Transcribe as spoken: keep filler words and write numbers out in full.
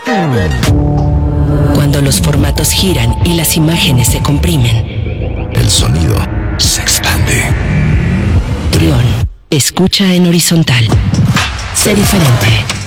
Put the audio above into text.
Cuando los formatos giran y las imágenes se comprimen, el sonido se expande. Trión, escucha en horizontal. Sé diferente.